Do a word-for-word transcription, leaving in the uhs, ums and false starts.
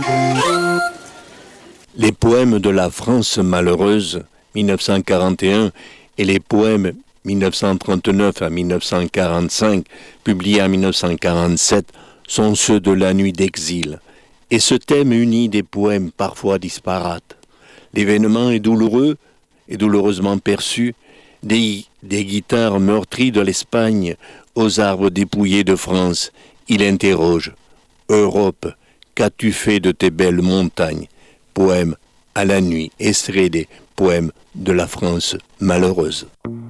Les poèmes de la France malheureuse, mille neuf cent quarante et un, et les poèmes mille neuf cent trente-neuf à mille neuf cent quarante-cinq, publiés en mille neuf cent quarante-sept, sont ceux de la nuit d'exil. Et ce thème unit des poèmes parfois disparates. L'événement est douloureux et douloureusement perçu, des, des guitares meurtries de l'Espagne aux arbres dépouillés de France. Il interroge « Europe, qu'as-tu fait de tes belles montagnes ?» Poème à la nuit, extrait des poèmes de la France malheureuse.